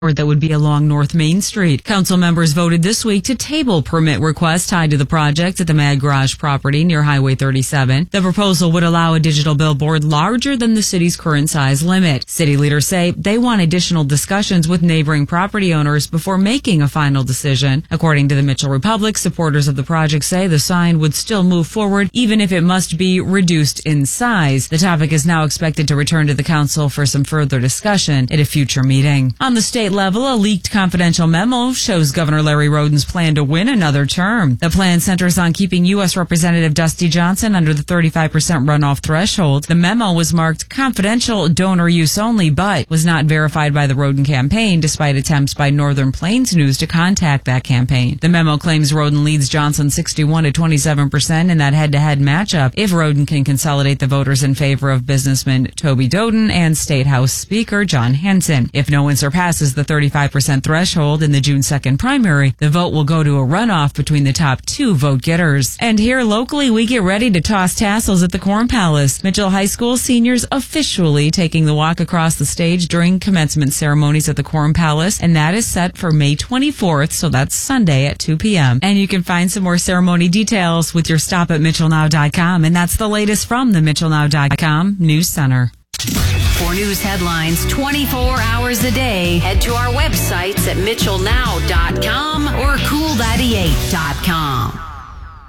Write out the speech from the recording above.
that would be along North Main Street. Council members voted this week to table permit requests tied to the project at the Mag Garage property near Highway 37. The proposal would allow a digital billboard larger than the city's current size limit. City leaders say they want additional discussions with neighboring property owners before making a final decision. According to the Mitchell Republic, supporters of the project say the sign would still move forward even if it must be reduced in size. The topic is now expected to return to the council for some further discussion at a future meeting. On the state level, a leaked confidential memo shows Governor Larry Roden's plan to win another term. The plan centers on keeping U.S. Representative Dusty Johnson under the 35% runoff threshold. The memo was marked confidential, donor use only, but was not verified by the Roden campaign, despite attempts by Northern Plains News to contact that campaign. The memo claims Roden leads Johnson 61 to 27% in that head-to-head matchup if Roden can consolidate the voters in favor of businessman Toby Doden and State House Speaker John Henson. If no one surpasses the 35% threshold in the June 2nd primary, the vote will go to a runoff between the top two vote getters. And here locally, we get ready to toss tassels at the Corn Palace. Mitchell High School seniors officially taking the walk across the stage during commencement ceremonies at the Corn Palace, and that is set for May 24th, so that's Sunday at 2 p.m. And you can find some more ceremony details with your stop at MitchellNow.com, and that's the latest from the MitchellNow.com News Center. For news headlines 24 hours a day, head to our websites at MitchellNow.com or Cool98.com.